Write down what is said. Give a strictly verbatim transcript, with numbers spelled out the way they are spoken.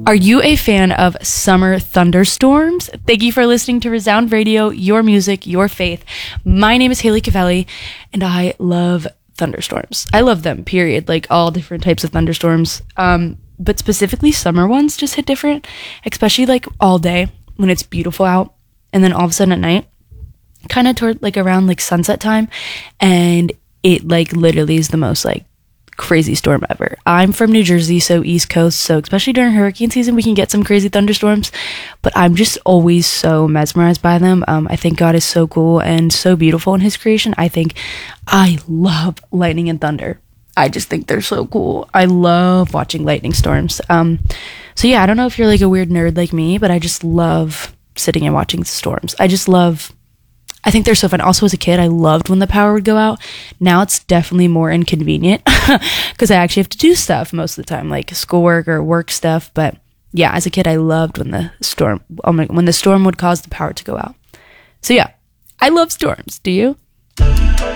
Are you a fan of summer thunderstorms? Thank you for listening to Resound Radio, your music, your faith. My name is Haley Cavelli, and I love thunderstorms. I love them, period. Like all different types of thunderstorms. Um, but specifically summer ones just hit different, especially like all day when it's beautiful out. And then all of a sudden at night, kind of toward like around like sunset time. And it like literally is the most like crazy storm ever. I'm from New Jersey, so East Coast, so especially during hurricane season we can get some crazy thunderstorms, but I'm just always so mesmerized by them. um I think God is so cool and so beautiful in his creation. I think I love lightning and thunder. I just think they're so cool. I love watching lightning storms. Um so yeah, I don't know if you're like a weird nerd like me, but I just love sitting and watching storms. I just love I think they're so fun. Also, as a kid, I loved when the power would go out. Now it's definitely more inconvenient because I actually have to do stuff most of the time, like schoolwork or work stuff. But yeah, as a kid, I loved when the storm, oh my, when the storm would cause the power to go out. So yeah, I love storms. Do you?